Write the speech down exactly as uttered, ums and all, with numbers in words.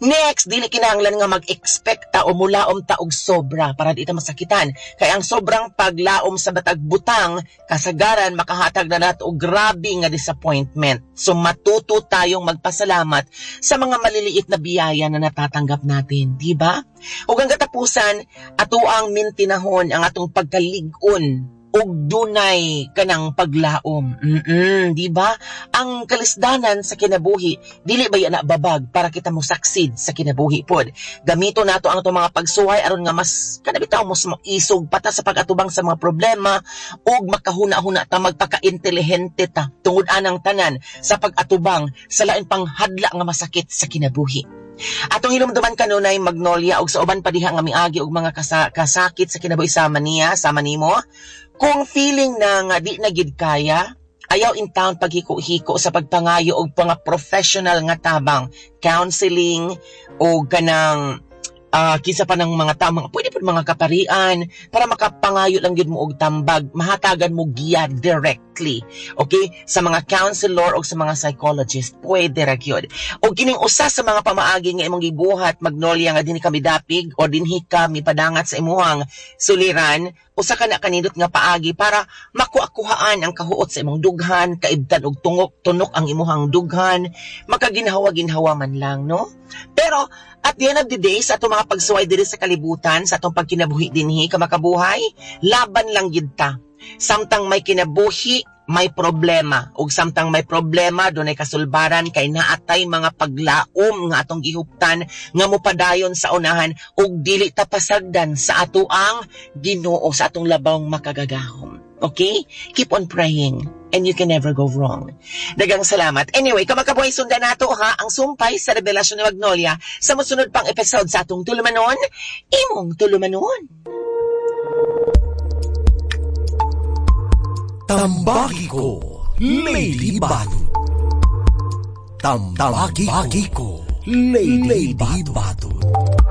Next, dili kinahanglan nga mag-expect ta o mulaom ta og sobra para di ta masakitan. Kaya ang sobrang paglaom sa batag butang, kasagaran makahatag na nato og grabe nga disappointment. So matuto tayong magpasalamat sa mga maliliit na biyaya na natatanggap natin, di ba? Ug ang katapusan, ato ang mintinahon ang atong pagkalig-on og dunay kanang paglaom. Mm-mm, di ba? Ang kalisdanan sa kinabuhi, dili ba yan na babag para kita mo succeed sa kinabuhi pod. Gamito nato ang itong mga pagsuway aron nga mas kanabitaw mo isog pata sa pag-atubang sa mga problema ug makahuna-huna ta magpaka-intelihente ta tungod anang tanan sa pag-atubang sa lain pang hadla nga masakit sa kinabuhi. Atong hinumduman kanunay Magnolia ug sa uban pa diha nga miagi og mga kasa- kasakit sa kinabuhi sama niya, sama nimo. Kung feeling na nga di na gid kaya, ayaw in town paghiko-hiko sa pagpangayo og mga professional nga tabang, counseling o ganang uh, kinsa pa ng mga tamang, pwede po mga kaparian para makapangayo lang yun mo og tambag, mahatagan mo giya directly, okay? Sa mga counselor o sa mga psychologist, pwede ra gyud. O kining usa sa mga pamaagi nga imong gibuhat, Magnolia, nga dinhi kami dapig o dinhi kami padangat sa imuhang suliran, usa ka na kanindot nga paagi para makuakuhaan ang kahuot sa imong dughan, kaibtan og tungok tunok ang imuhang dughan, makaginhawa-ginhawa man lang, no? Pero at the end of the day, sa atong mga pagsuway diri sa kalibutan, sa atong pagkinabuhi dinhi ka makabuhay, laban lang gid ta. Samtang may kinabuhi, may problema. Ug samtang may problema, dunay kasulbaran kay naatay mga paglaom nga atong gihuptan nga mopadayon sa unahan ug dili ta pasagdan sa ato ang Ginoo sa atong labawng makagagahom. Okay? Keep on praying and you can never go wrong. Dagang salamat. Anyway, kamakabuhay sundan nato ha ang sumpay sa Revelasyon ni Magnolia sa mosunod pang episode sa atong Tulumanon, imong Tulumanon. Tambagi ko, Lady Batu. Tambagi ko, Lady Batu.